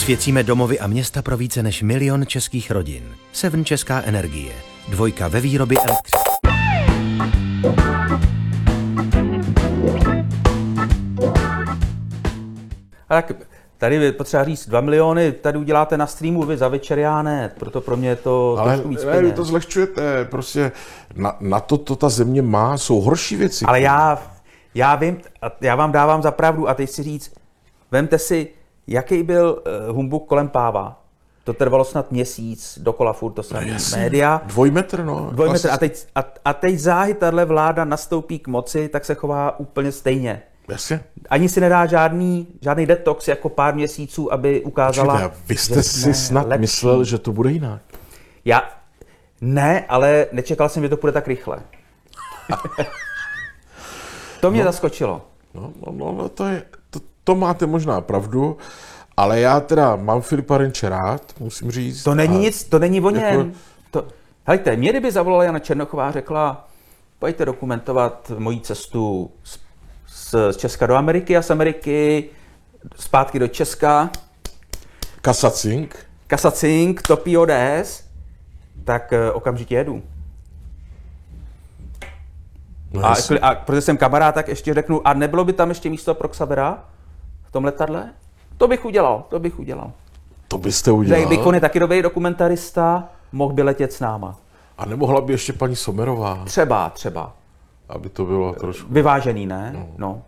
Osvěcíme domovy a města pro více než 1 000 000 českých rodin. Seven Česká energie. 2 ve výrobě elektřiny. Tak tady je potřeba říct 2 miliony, tady uděláte na streamu, vy za večer, já ne, proto pro mě je to trošku víc peněz. Ale vy to zlehčujete, prostě na to ta země má, jsou horší věci. Ale já vím, já vám dávám za pravdu a teď si říct, vemte si, jaký byl humbuk kolem Páva. To trvalo snad měsíc, dokola furt to samé média. 2 metr, no. 2 metr a teď záhy tahle vláda nastoupí k moci, tak se chová úplně stejně. Jasně. Ani si nedá žádný detox jako pár měsíců, aby ukázala, počkejte, vy jste si snad lepší. myslel, že to bude jinak. Ne, ale nečekal jsem, že to půjde tak rychle. To mě zaskočilo. No, to máte možná pravdu, ale já teda mám Filipa Renče rád, musím říct. To není nic, to není o něm. Jako... Hejte, mě kdyby zavolala Jana Černochová a řekla, pojďte dokumentovat moji cestu z Česka do Ameriky a z Ameriky zpátky do Česka. Kasacink, topí ODS, tak okamžitě jedu. No a protože jsem kamarád, tak ještě řeknu, a nebylo by tam ještě místo pro Xavera v tom letadle? To bych udělal. To byste udělal? Bacon je taky dobrý dokumentarista, mohl by letět s náma. A nemohla by ještě paní Sommerová? Třeba. Aby to bylo trošku... Vyvážený, ne? No.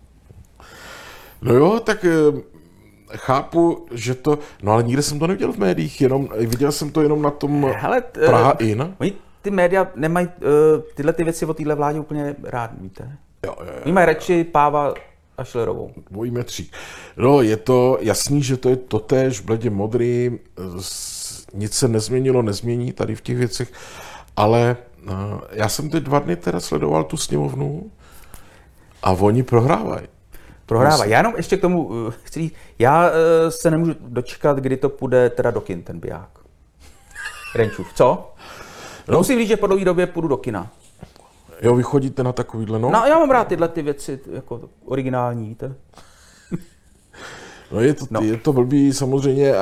No jo, tak chápu, že to... No ale nikde jsem to neviděl v médiích, viděl jsem to jenom na tom Praha In. Oni ty média nemají tyhle ty věci o téhle vládě úplně rád, víte? Jo. Oni mají radši Páva a Schillerovou. 2 metřík. No, je to jasný, že to je totéž, bledě modrý, nic se nezmění tady v těch věcech, ale já jsem teď 2 dny teda sledoval tu sněmovnu a oni prohrávají. Já jenom ještě k tomu chci říct, já se nemůžu dočkat, kdy to půjde teda do kin, ten biják. Renčův, co? No. Musím říct, že po dlouhé době půjdu do kina. Jo, vy chodíte na takovýhle, no? No, já mám rád tyhle ty věci, jako originální, víte? No, je to blbý samozřejmě,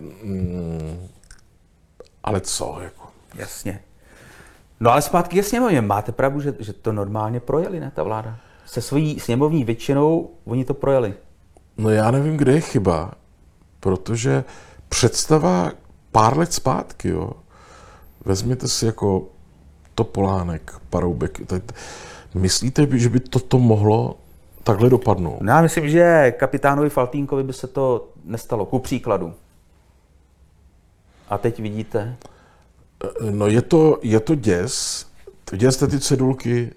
ale co, jako? Jasně. No, ale zpátky ke sněmovně. Máte pravdu, že to normálně projeli, ne, ta vláda? Se svojí sněmovní většinou oni to projeli. No, já nevím, kde je chyba, protože představa pár let zpátky, jo, vezměte si jako Topolánek, Paroubek. Myslíte, že by toto mohlo takhle dopadnout? No, já myslím, že kapitánovi Faltýnkovi by se to nestalo, ku příkladu. A teď vidíte? No je to děs. Viděli jste ty cedulky